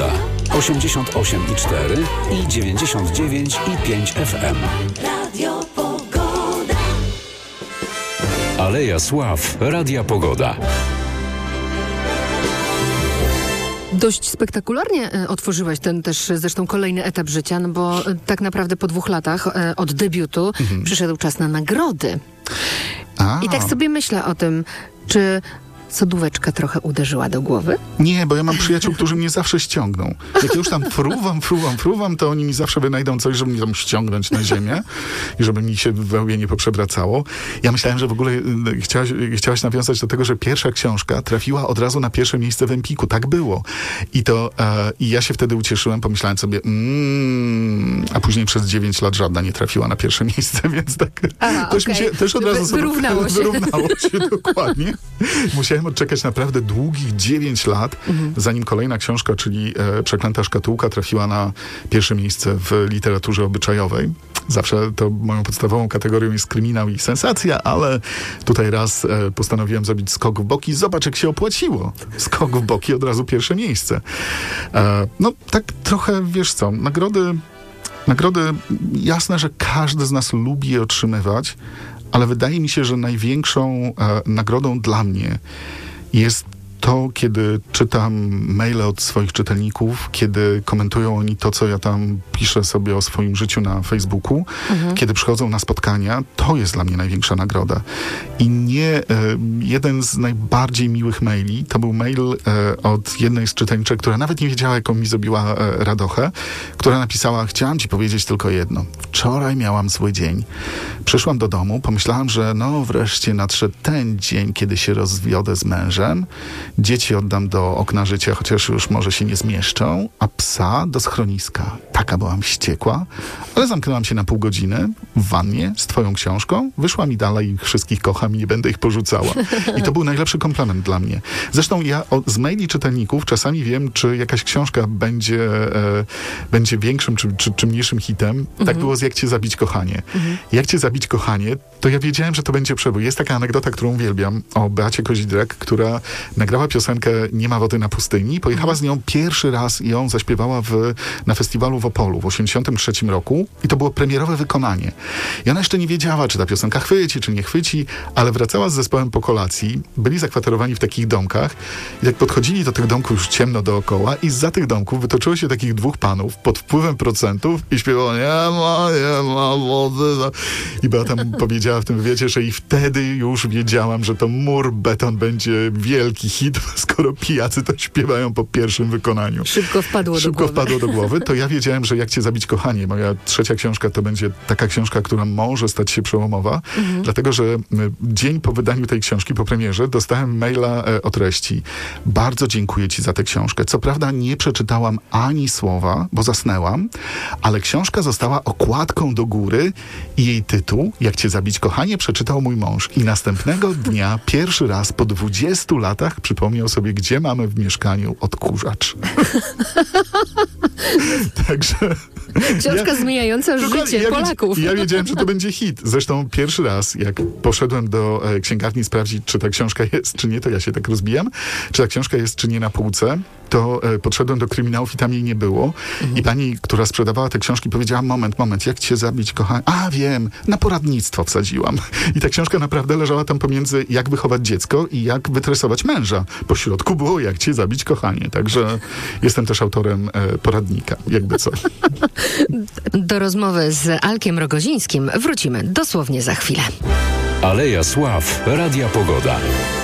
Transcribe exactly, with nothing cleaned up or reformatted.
Pogoda. osiemdziesiąt osiem i cztery i dziewięćdziesiąt dziewięć i pięć F M. Radio Pogoda. Aleja Sław. Radia Pogoda. Dość spektakularnie otworzyłaś ten też zresztą kolejny etap życia, no bo tak naprawdę po dwóch latach od debiutu mhm. przyszedł czas na nagrody. A. I tak sobie myślę o tym, czy sodóweczka trochę uderzyła do głowy? Nie, bo ja mam przyjaciół, którzy mnie zawsze ściągną. Jak ja już tam fruwam, fruwam, fruwam, to oni mi zawsze wynajdą coś, żeby mnie tam ściągnąć na ziemię i żeby mi się we łbie nie poprzewracało. Ja myślałem, że w ogóle chciałaś, chciałaś nawiązać do tego, że pierwsza książka trafiła od razu na pierwsze miejsce w Empiku. Tak było. I to e, i ja się wtedy ucieszyłem, pomyślałem sobie mm, a później przez dziewięć lat żadna nie trafiła na pierwsze miejsce, więc tak Aha, też, okay. mi się, też od razu sobie wyrównało się. Wyrównało się dokładnie. Musiałem odczekać naprawdę długich dziewięć lat, mhm. zanim kolejna książka, czyli e, Przeklęta szkatułka, trafiła na pierwsze miejsce w literaturze obyczajowej. Zawsze to moją podstawową kategorią jest kryminał i sensacja, ale tutaj raz e, postanowiłem zrobić skok w boki. Zobacz, jak się opłaciło. Skok w boki, od razu pierwsze miejsce. E, no tak trochę, wiesz co, nagrody, nagrody, jasne, że każdy z nas lubi je otrzymywać, ale wydaje mi się, że największą e, nagrodą dla mnie jest to, kiedy czytam maile od swoich czytelników, kiedy komentują oni to, co ja tam piszę sobie o swoim życiu na Facebooku, mhm. kiedy przychodzą na spotkania, to jest dla mnie największa nagroda. I nie e, jeden z najbardziej miłych maili, to był mail e, od jednej z czytelniczek, która nawet nie wiedziała, jaką mi zrobiła e, radochę, która napisała: chciałam ci powiedzieć tylko jedno. Wczoraj miałam zły dzień. Przyszłam do domu, pomyślałam, że no wreszcie nadszedł ten dzień, kiedy się rozwiodę z mężem. Dzieci oddam do okna życia, chociaż już może się nie zmieszczą, a psa do schroniska. Taka byłam wściekła, ale zamknęłam się na pół godziny w wannie z twoją książką, wyszłam i dalej ich wszystkich kocham i nie będę ich porzucała. I to był najlepszy komplement dla mnie. Zresztą ja o, z maili czytelników czasami wiem, czy jakaś książka będzie, e, będzie większym czy, czy, czy mniejszym hitem. Mhm. Tak było z Jak cię zabić, kochanie. Mhm. Jak cię zabić, kochanie, to ja wiedziałem, że to będzie przebój. Jest taka anegdota, którą uwielbiam, o Beacie Kozidrek, która nagrała piosenkę Nie ma wody na pustyni. Pojechała z nią pierwszy raz i ją zaśpiewała w, na festiwalu w Opolu w osiemdziesiątym trzecim roku i to było premierowe wykonanie. I ona jeszcze nie wiedziała, czy ta piosenka chwyci, czy nie chwyci, ale wracała z zespołem po kolacji. Byli zakwaterowani w takich domkach i jak podchodzili do tych domków już ciemno dookoła i zza tych domków wytoczyło się takich dwóch panów pod wpływem procentów i śpiewało: nie ma, nie ma wody. I Beata powiedziała w tym wywiadzie, że i wtedy już wiedziałam, że to Mur Beton będzie wielki hit, skoro pijacy to śpiewają po pierwszym wykonaniu. Szybko wpadło Szybko do głowy. wpadło do głowy. To ja wiedziałem, że Jak cię zabić, kochanie, moja trzecia książka to będzie taka książka, która może stać się przełomowa, mhm. dlatego, że dzień po wydaniu tej książki, po premierze, dostałem maila e, o treści: bardzo dziękuję ci za tę książkę. Co prawda nie przeczytałam ani słowa, bo zasnęłam, ale książka została okładką do góry i jej tytuł, Jak cię zabić, kochanie, przeczytał mój mąż. I następnego dnia, pierwszy raz po dwudziestu latach, przypomniał sobie, gdzie mamy w mieszkaniu odkurzacz. Także... Książka ja, zmieniająca życie ja, Polaków. Ja wiedziałem, że to będzie hit. Zresztą pierwszy raz, jak poszedłem do e, księgarni sprawdzić, czy ta książka jest, czy nie, to ja się tak rozbijam, czy ta książka jest, czy nie na półce, to e, podszedłem do kryminałów i tam jej nie było. Mhm. I pani, która sprzedawała te książki, powiedziała: moment, moment, jak cię zabić, kochanie? A, wiem, na poradnictwo wsadziłam. I ta książka naprawdę leżała tam pomiędzy Jak wychować dziecko i Jak wytresować męża. Po środku było Jak cię zabić, kochanie. Także jestem też autorem e, poradnika, jakby co. Do rozmowy z Alkiem Rogozińskim wrócimy dosłownie za chwilę. Aleja Sław. Radia Pogoda.